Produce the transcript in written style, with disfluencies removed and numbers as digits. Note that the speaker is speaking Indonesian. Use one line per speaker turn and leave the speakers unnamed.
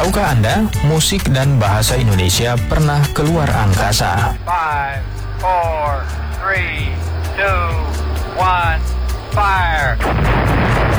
Tahukah Anda, musik dan bahasa Indonesia pernah keluar angkasa?
5, 4, 3, 2, 1, fire!